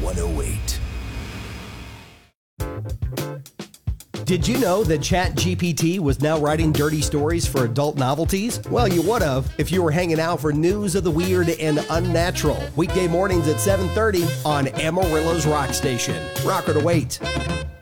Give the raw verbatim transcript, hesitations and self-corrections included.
one oh eight. Did you know that ChatGPT was now writing dirty stories for adult novelties? Well, you would have if you were hanging out for news of the weird and unnatural. Weekday mornings at seven thirty on Amarillo's Rock Station. Rocker to wait.